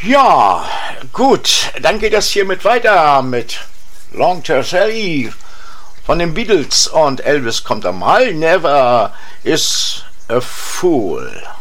Ja, gut, dann geht das hiermit weiter mit Long Term Sally von den Beatles und Elvis kommt einmal. Never is a Fool.